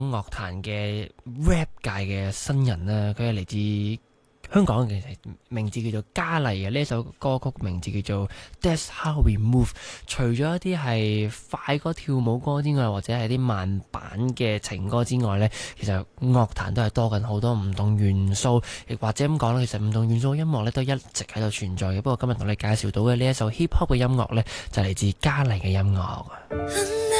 樂壇嘅 rap 界嘅新人啦，佢係嚟自香港嘅，名字叫做嘉麗嘅。呢一首歌曲名字叫做《That's How We Move》。除咗一啲係快歌跳舞歌之外，或者係啲慢板嘅情歌之外呢，其實樂壇都係多緊好多唔同元素，亦或者咁講咧，其實唔同元素嘅音樂呢都一直喺度存在嘅。不過今日同你介紹到嘅呢一首 hip hop 嘅音樂呢，就嚟自嘉麗嘅音樂。